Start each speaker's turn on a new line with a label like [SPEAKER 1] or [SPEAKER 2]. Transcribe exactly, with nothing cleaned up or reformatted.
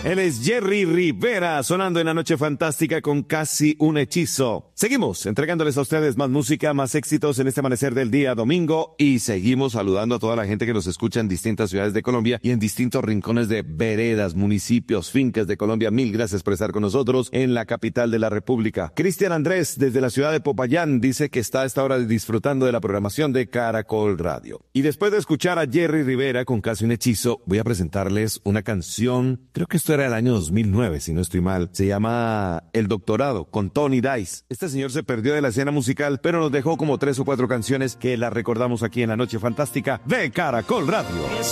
[SPEAKER 1] Él es Jerry Rivera, sonando en la noche fantástica con Casi un hechizo. Seguimos entregándoles a ustedes más música, más éxitos en este amanecer del día domingo y seguimos saludando a toda la gente que nos escucha en distintas ciudades de Colombia y en distintos rincones de veredas, municipios, fincas de Colombia. Mil gracias por estar con nosotros en la capital de la República. Cristian Andrés, desde la ciudad de Popayán, dice que está a esta hora disfrutando de la programación de Caracol Radio. Y después de escuchar a Jerry Rivera con Casi un hechizo, voy a presentarles una canción, creo que esto era el año dos mil nueve, si no estoy mal. Se llama El Doctorado, con Tony Dice. Este señor se perdió de la escena musical, pero nos dejó como tres o cuatro canciones que las recordamos aquí en la noche fantástica de Caracol Radio.